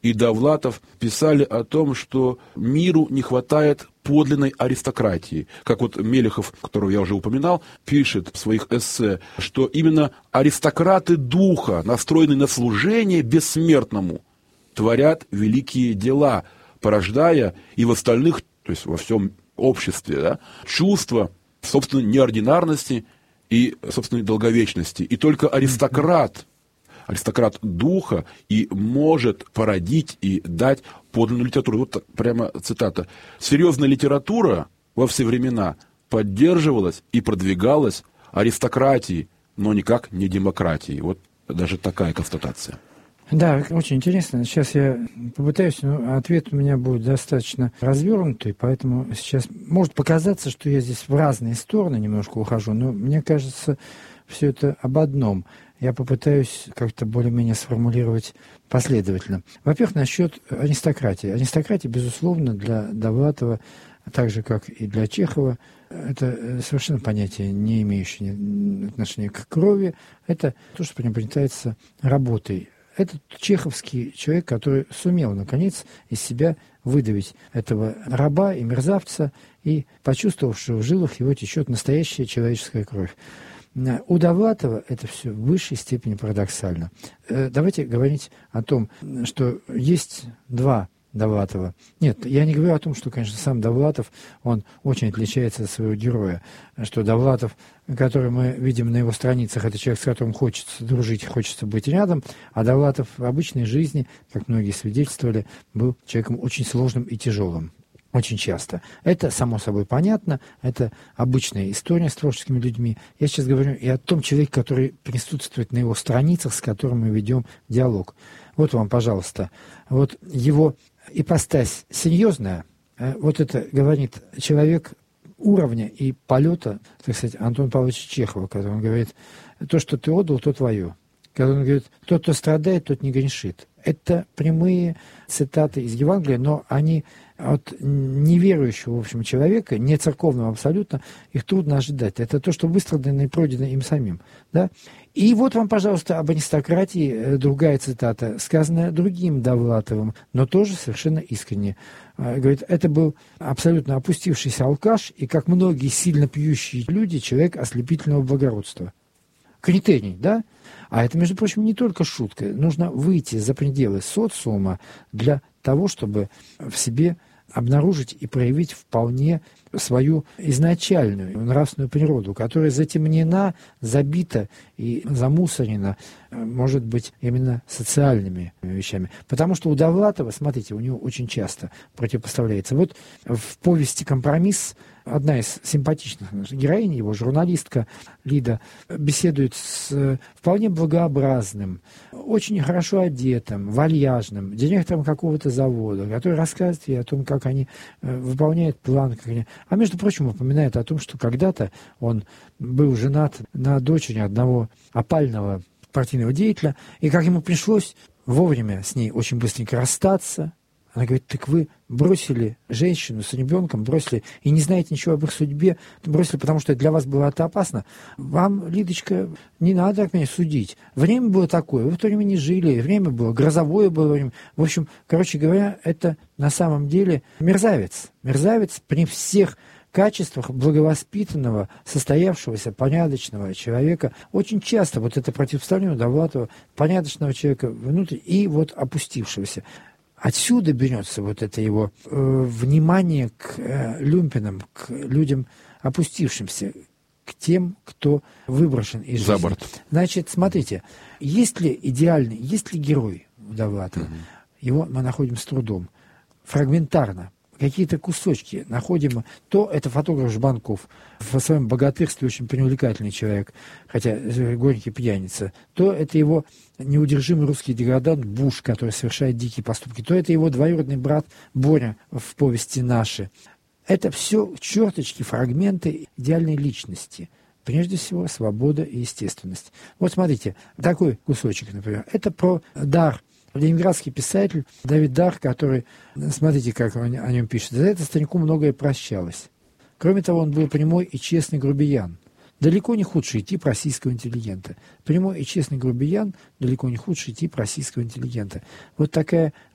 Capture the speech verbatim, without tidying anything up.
и Довлатов писали о том, что миру не хватает подлинной аристократии. Как вот Мелехов, которого я уже упоминал, пишет в своих эссе, что именно аристократы духа, настроенные на служение бессмертному, творят великие дела, порождая и в остальных, то есть во всем обществе, да, чувство собственной неординарности и собственной долговечности. И только аристократ, аристократ духа и может породить и дать подлинную литературу. Вот прямо цитата. «Серьезная литература во все времена поддерживалась и продвигалась аристократией, но никак не демократией». Вот даже такая констатация. Да, очень интересно. Сейчас я попытаюсь, но ответ у меня будет достаточно развернутый, поэтому сейчас может показаться, что я здесь в разные стороны немножко ухожу, но мне кажется, все это об одном. Я попытаюсь как-то более-менее сформулировать последовательно. Во-первых, насчет аристократии. Аристократия, безусловно, для Довлатова, так же, как и для Чехова, это совершенно понятие, не имеющее отношения к крови. Это то, что приобретается работой. Это чеховский человек, который сумел, наконец, из себя выдавить этого раба и мерзавца и почувствовал, что в жилах его течет настоящая человеческая кровь. У Довлатова это все в высшей степени парадоксально. Давайте говорить о том, что есть два Довлатова. Нет, я не говорю о том, что, конечно, сам Довлатов, он очень отличается от своего героя, что Довлатов, который мы видим на его страницах, это человек, с которым хочется дружить, хочется быть рядом, а Довлатов в обычной жизни, как многие свидетельствовали, был человеком очень сложным и тяжелым. Очень часто. Это, само собой, понятно, это обычная история с творческими людьми. Я сейчас говорю и о том человеке, который присутствует на его страницах, с которым мы ведем диалог. Вот вам, пожалуйста, вот его ипостась серьезная, вот это говорит человек уровня и полета, так сказать, Антона Павловича Чехова, когда он говорит, то, что ты отдал, то твое. Когда он говорит, тот, кто страдает, тот не грешит. Это прямые цитаты из Евангелия, но они от неверующего, в общем, человека, не церковного абсолютно, их трудно ожидать. Это то, что выстрадано и пройдено им самим. Да? И вот вам, пожалуйста, об аристократии другая цитата, сказанная другим Довлатовым, но тоже совершенно искренне. Говорит, это был абсолютно опустившийся алкаш, и, как многие сильно пьющие люди, человек ослепительного благородства. Критерий, да? А это, между прочим, не только шутка. Нужно выйти за пределы социума для того, чтобы в себе обнаружить и проявить вполне свою изначальную нравственную природу, которая затемнена, забита и замусорена, может быть, именно социальными вещами. Потому что у Довлатова, смотрите, у него очень часто противопоставляется. Вот в повести «Компромисс» одна из симпатичных героинь, его журналистка Лида, беседует с вполне благообразным, очень хорошо одетым, вальяжным директором какого-то завода, который рассказывает ей о том, как они выполняют план. Как они... А между прочим, упоминает о том, что когда-то он был женат на дочери одного опального партийного деятеля, и как ему пришлось вовремя с ней очень быстренько расстаться. Она говорит, так вы бросили женщину с ребенком, бросили, и не знаете ничего об их судьбе, бросили, потому что для вас было это опасно. Вам, Лидочка, не надо от меня судить. Время было такое, вы в то время не жили, время было, грозовое было время. В общем, короче говоря, это на самом деле мерзавец. Мерзавец при всех качествах благовоспитанного, состоявшегося, порядочного человека. Очень часто вот это противоставление Довлатова, порядочного человека внутрь и вот опустившегося. Отсюда берется вот это его э, внимание к э, люмпинам, к людям опустившимся, к тем, кто выброшен из жизни. За борт. Значит, смотрите, есть ли идеальный, есть ли герой у Довлатова? Угу. Его мы находим с трудом, фрагментарно. Какие-то кусочки находим. То это фотограф Жбанков, в своем богатырстве очень привлекательный человек, хотя горький пьяница. То это его неудержимый русский деградант Буш, который совершает дикие поступки. То это его двоюродный брат Боря в повести «Наши». Это все черточки, фрагменты идеальной личности. Прежде всего, свобода и естественность. Вот смотрите, такой кусочек, например. Это про дар. Ленинградский писатель Давид Дар, который, смотрите, как он о нем пишет, за это старику многое прощалось. Кроме того, он был прямой и честный грубиян. Далеко не худший тип российского интеллигента. Прямой и честный грубиян – далеко не худший тип российского интеллигента. Вот такая